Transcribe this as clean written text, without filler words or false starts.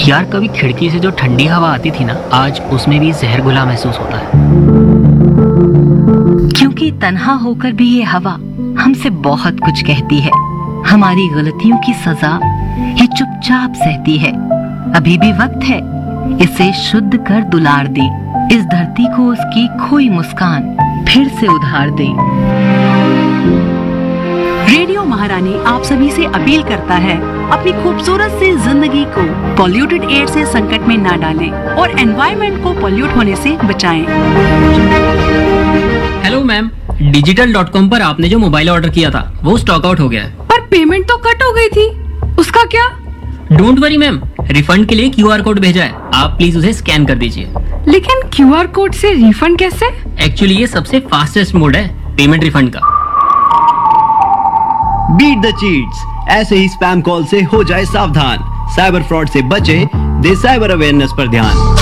यार कभी खिड़की से जो ठंडी हवा आती थी ना, आज उसमें भी जहर घुला महसूस होता है। क्योंकि तन्हा होकर भी ये हवा हमसे बहुत कुछ कहती है। हमारी गलतियों की सजा ये चुपचाप सहती है। अभी भी वक्त है, इसे शुद्ध कर दुलार दे। इस धरती को उसकी खोई मुस्कान फिर से उधार दे। रेडियो महारानी आप सभी से अपील करता है, अपनी खूबसूरत सी जिंदगी को पॉल्यूटेड एयर से संकट में ना डालें और एनवायरनमेंट को पॉल्यूट होने से बचाएं। हेलो मैम, digital.com पर आपने जो मोबाइल ऑर्डर किया था वो स्टॉक आउट हो गया है। पर पेमेंट तो कट हो गई थी, उसका क्या? डोंट वरी मैम, रिफंड के लिए QR कोड भेजा है, आप प्लीज उसे स्कैन कर दीजिए। लेकिन QR कोड से रिफंड कैसे? एक्चुअली ये सबसे फास्टेस्ट मोड है पेमेंट रिफंड का। बीट द चीट्स, ऐसे ही स्पैम कॉल से हो जाए सावधान। साइबर फ्रॉड से बचे, दे साइबर अवेयरनेस पर ध्यान।